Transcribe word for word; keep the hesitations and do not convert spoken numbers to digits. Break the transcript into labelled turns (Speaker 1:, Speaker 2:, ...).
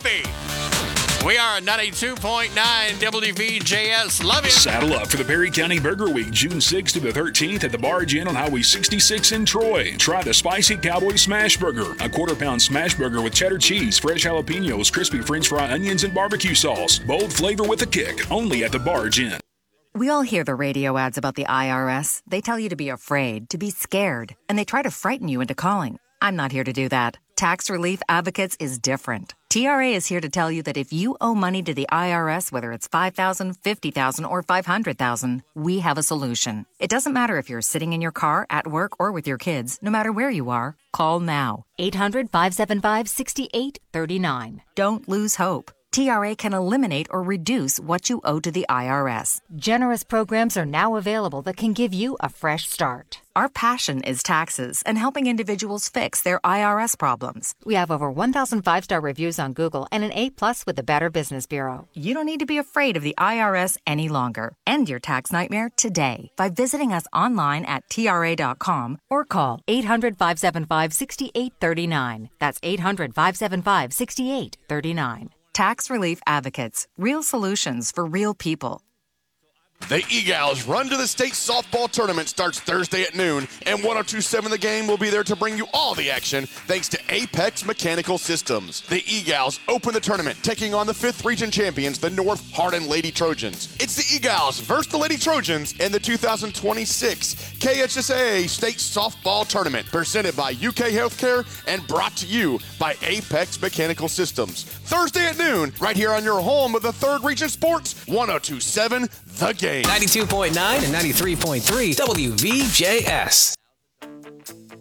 Speaker 1: baby. We are ninety-two point nine W V J S. Love you.
Speaker 2: Saddle up for the Perry County Burger Week, June sixth to the thirteenth at the Barge Inn on Highway sixty-six in Troy. Try the Spicy Cowboy Smash Burger, a quarter-pound smash burger with cheddar cheese, fresh jalapenos, crispy French fry onions, and barbecue sauce. Bold flavor with a kick, only at the Barge Inn.
Speaker 3: We all hear the radio ads about the I R S. They tell you to be afraid, to be scared, and they try to frighten you into calling. I'm not here to do that. Tax Relief Advocates is different. T R A is here to tell you that if you owe money to the I R S, whether it's five thousand dollars, fifty thousand dollars, or five hundred thousand dollars, we have a solution. It doesn't matter if you're sitting in your car, at work, or with your kids. No matter where you are, call now. eight hundred, five seven five, six eight three nine. Don't lose hope. T R A can eliminate or reduce what you owe to the I R S. Generous programs are now available that can give you a fresh start. Our passion is taxes and helping individuals fix their I R S problems. We have over one thousand five-star reviews on Google and an A plus with the Better Business Bureau. You don't need to be afraid of the I R S any longer. End your tax nightmare today by visiting us online at T R A dot com or call eight hundred, five seven five, six eight three nine. That's eight hundred, five seven five, six eight three nine. Tax Relief Advocates. Real solutions for real people.
Speaker 4: The Eagles run to the state softball tournament starts Thursday at noon, and one oh two point seven The Game will be there to bring you all the action thanks to Apex Mechanical Systems. The Eagles open the tournament taking on the fifth region champions, the North Hardin Lady Trojans. It's the Eagles versus the Lady Trojans in the two thousand twenty-six K H S A A State Softball Tournament, presented by U K Healthcare and brought to you by Apex Mechanical Systems. Thursday at noon, right here on your home of the third Region Sports, one oh two point seven The Game.
Speaker 5: ninety-two point nine and ninety-three point three W V J S.